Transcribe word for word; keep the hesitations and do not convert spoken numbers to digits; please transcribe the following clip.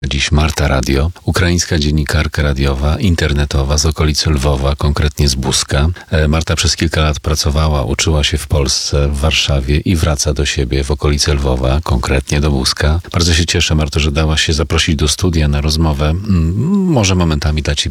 Dziś Marta Radio, ukraińska dziennikarka radiowa, internetowa z okolicy Lwowa, konkretnie z Buska. Marta przez kilka lat pracowała, uczyła się w Polsce, w Warszawie i wraca do siebie w okolice Lwowa, konkretnie do Buska. Bardzo się cieszę, Marto, że dałaś się zaprosić do studia na rozmowę. Może momentami dać Ci